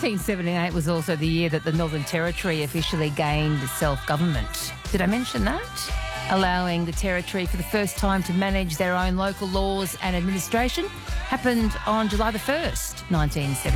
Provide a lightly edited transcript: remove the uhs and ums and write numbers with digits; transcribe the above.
1978 was also the year that the Northern Territory officially gained self-government. Did I mention that? Allowing the Territory for the first time to manage their own local laws and administration happened on July the 1st, 1978.